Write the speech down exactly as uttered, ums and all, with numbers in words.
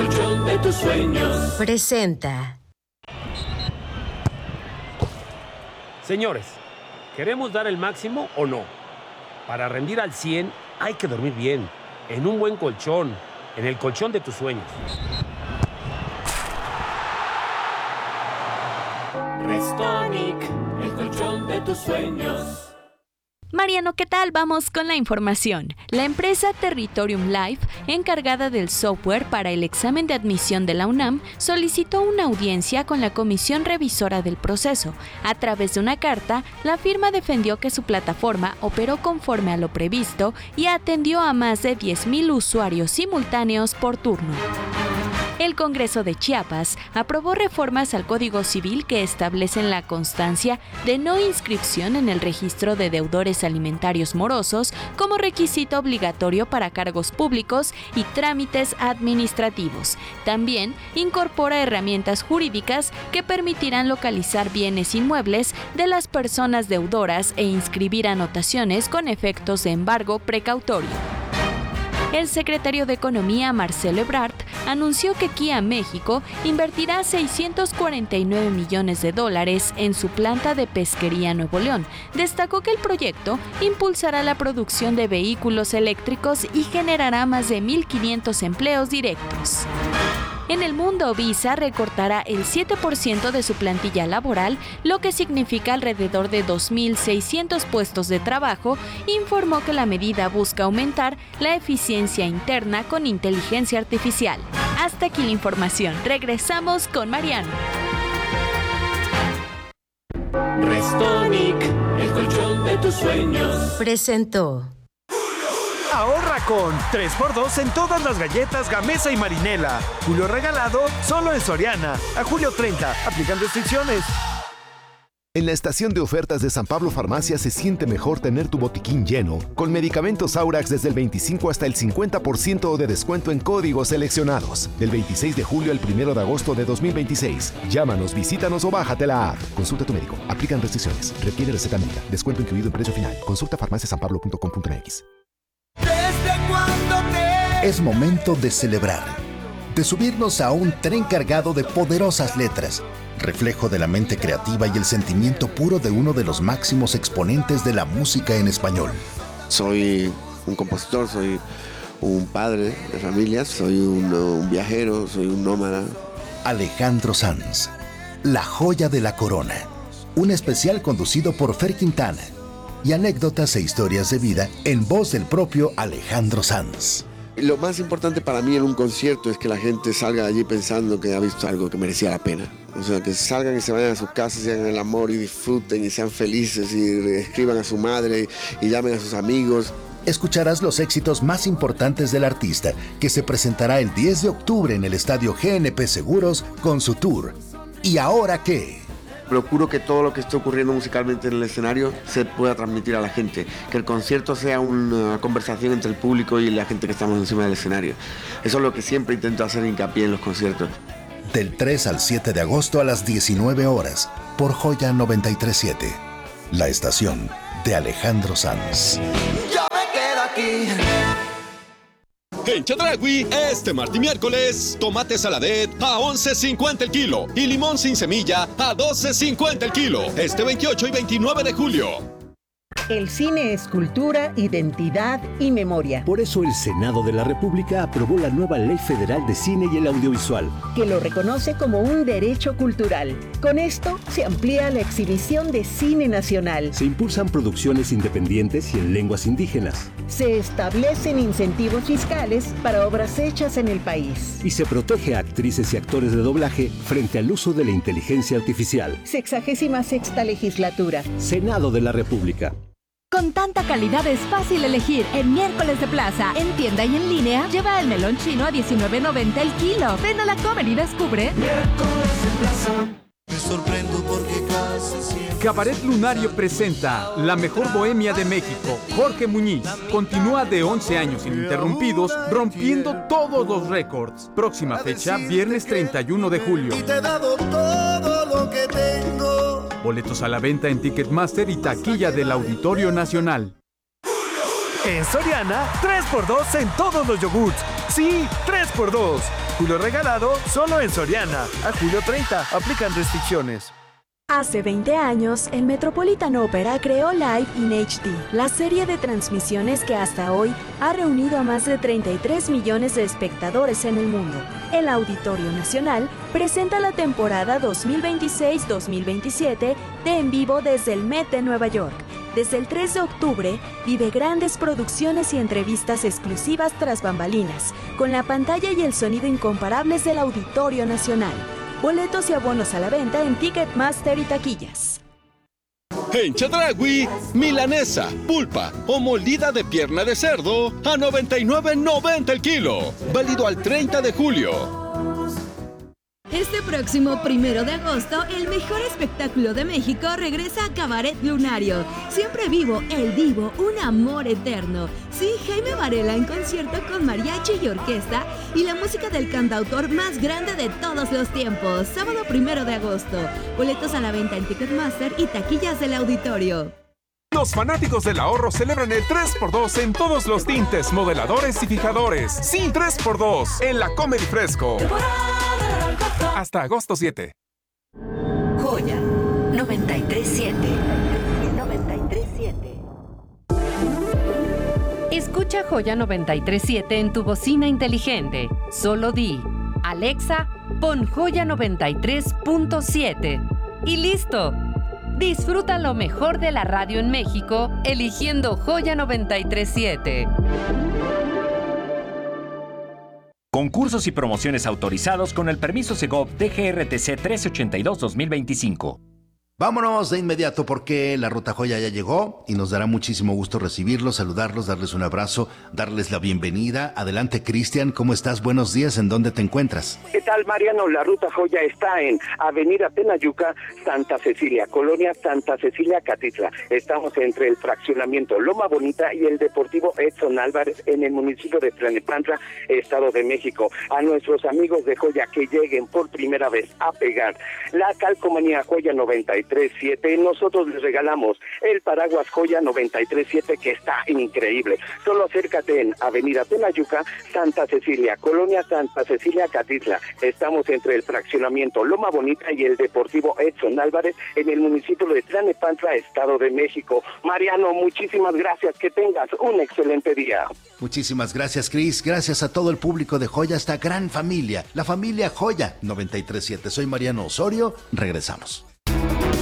colchón de tus sueños presenta. Señores, ¿queremos dar el máximo o no? Para rendir al cien hay que dormir bien, en un buen colchón, en el colchón de tus sueños. Restonic, el colchón de tus sueños. Mariano, ¿qué tal? Vamos con la información. La empresa Territorium Life, encargada del software para el examen de admisión de la UNAM, solicitó una audiencia con la comisión revisora del proceso. A través de una carta, la firma defendió que su plataforma operó conforme a lo previsto y atendió a más de diez mil usuarios simultáneos por turno. El Congreso de Chiapas aprobó reformas al Código Civil que establecen la constancia de no inscripción en el registro de deudores alimentarios morosos como requisito obligatorio para cargos públicos y trámites administrativos. También incorpora herramientas jurídicas que permitirán localizar bienes inmuebles de las personas deudoras e inscribir anotaciones con efectos de embargo precautorio. El secretario de Economía, Marcelo Ebrard, anunció que Kia México invertirá seiscientos cuarenta y nueve millones de dólares en su planta de pesquería Nuevo León. Destacó que el proyecto impulsará la producción de vehículos eléctricos y generará más de mil quinientos empleos directos. En el mundo, Visa recortará el siete por ciento de su plantilla laboral, lo que significa alrededor de dos mil seiscientos puestos de trabajo. Informó que la medida busca aumentar la eficiencia interna con inteligencia artificial. Hasta aquí la información. Regresamos con Mariano. Restonic, el colchón de tus sueños Presentó. Ahorra con tres por dos en todas las galletas Gamesa y Marinela. Julio regalado solo en Soriana. A julio treinta. Aplican restricciones. En la estación de ofertas de San Pablo Farmacia se siente mejor tener tu botiquín lleno, con medicamentos Aurax desde el veinticinco hasta el cincuenta por ciento de descuento en códigos seleccionados. Del veintiséis de julio al primero de agosto de dos mil veintiséis. Llámanos, visítanos o bájate la app. Consulta a tu médico. Aplican restricciones. Requiere receta médica. Descuento incluido en precio final. Consulta farmacia san pablo punto com punto m x. Es momento de celebrar, de subirnos a un tren cargado de poderosas letras, reflejo de la mente creativa y el sentimiento puro de uno de los máximos exponentes de la música en español. Soy un compositor, soy un padre de familias, soy un, un viajero, soy un nómada. Alejandro Sanz, la joya de la corona. Un especial conducido por Fer Quintana y anécdotas e historias de vida en voz del propio Alejandro Sanz. Lo más importante para mí en un concierto es que la gente salga de allí pensando que ha visto algo que merecía la pena. O sea, que salgan y se vayan a sus casas y hagan el amor y disfruten y sean felices y escriban a su madre y llamen a sus amigos. Escucharás los éxitos más importantes del artista, que se presentará el diez de octubre en el Estadio G N P Seguros con su tour. ¿Y ahora qué? Procuro que todo lo que esté ocurriendo musicalmente en el escenario se pueda transmitir a la gente, que el concierto sea una conversación entre el público y la gente que estamos encima del escenario. Eso es lo que siempre intento hacer hincapié en los conciertos. Del tres al siete de agosto a las diecinueve horas, por Joya noventa y tres punto siete, la estación de Alejandro Sanz. Yo me quedo aquí. En Chedraui, este martes y miércoles, tomate saladet a once cincuenta el kilo y limón sin semilla a doce cincuenta el kilo. Este veintiocho y veintinueve de julio. El cine es cultura, identidad y memoria. Por eso el Senado de la República aprobó la nueva Ley Federal de Cine y el Audiovisual, que lo reconoce como un derecho cultural. Con esto se amplía la exhibición de cine nacional. Se impulsan producciones independientes y en lenguas indígenas. Se establecen incentivos fiscales para obras hechas en el país. Y se protege a actrices y actores de doblaje frente al uso de la inteligencia artificial. Sexagésima sexta legislatura. Senado de la República. Con tanta calidad es fácil elegir en Miércoles de Plaza. En tienda y en línea, lleva el melón chino a diecinueve noventa el kilo. Ven a la Comer y descubre. Miércoles de Plaza. Me sorprendo porque casi siempre... Cabaret Lunario presenta La Mejor Bohemia de México. Jorge Muñiz continúa de once años ininterrumpidos, rompiendo todos los récords. Próxima fecha, viernes treinta y uno de julio. Y te he dado todo lo que tengo. Boletos a la venta en Ticketmaster y taquilla del Auditorio Nacional. En Soriana, tres por dos en todos los yogurts. Sí, tres por dos. Julio regalado solo en Soriana. A julio treinta. Aplican restricciones. Hace veinte años, el Metropolitan Opera creó Live in H D, la serie de transmisiones que hasta hoy ha reunido a más de treinta y tres millones de espectadores en el mundo. El Auditorio Nacional presenta la temporada dos mil veintiséis dos mil veintisiete de En Vivo desde el Met de Nueva York. Desde el tres de octubre, vive grandes producciones y entrevistas exclusivas tras bambalinas, con la pantalla y el sonido incomparables del Auditorio Nacional. Boletos y abonos a la venta en Ticketmaster y taquillas. En Chedraui, milanesa, pulpa o molida de pierna de cerdo a noventa y nueve noventa el kilo. Válido al treinta de julio. Este próximo primero de agosto, el mejor espectáculo de México regresa a Cabaret Lunario. Siempre vivo, el divo, un amor eterno. Sí, Jaime Varela en concierto con mariachi y orquesta y la música del cantautor más grande de todos los tiempos. Sábado primero de agosto. Boletos a la venta en Ticketmaster y taquillas del auditorio. Los fanáticos del ahorro celebran el tres por dos en todos los tintes, modeladores y fijadores. Sí, tres por dos en la Comedy Fresco. Hasta agosto siete. Joya noventa y tres siete. noventa y tres siete. Escucha Joya noventa y tres siete en tu bocina inteligente. Solo di, Alexa, pon Joya noventa y tres punto siete. Y listo. Disfruta lo mejor de la radio en México eligiendo Joya noventa y tres siete. Concursos y promociones autorizados con el permiso Segov D G R T C trece ochenta y dos dos mil veinticinco. Vámonos de inmediato porque la Ruta Joya ya llegó y nos dará muchísimo gusto recibirlos, saludarlos, darles un abrazo, darles la bienvenida. Adelante, Cristian, ¿cómo estás? Buenos días, ¿en dónde te encuentras? ¿Qué tal, Mariano? La Ruta Joya está en Avenida Tenayuca, Santa Cecilia, Colonia Santa Cecilia, Catitla. Estamos entre el fraccionamiento Loma Bonita y el Deportivo Edson Álvarez en el municipio de Tlalnepantla, Estado de México. A nuestros amigos de Joya que lleguen por primera vez a pegar la calcomanía Joya noventa y tres siete, nosotros les regalamos el paraguas Joya noventa y tres siete que está increíble. Solo acércate en Avenida Tenayuca, Santa Cecilia, Colonia Santa Cecilia, Catitla. Estamos entre el fraccionamiento Loma Bonita y el Deportivo Edson Álvarez en el municipio de Tlalnepantla, Estado de México. Mariano, muchísimas gracias, que tengas un excelente día. Muchísimas gracias, Cris. Gracias a todo el público de Joya, esta gran familia, la familia Joya noventa y tres siete. Soy Mariano Osorio, regresamos.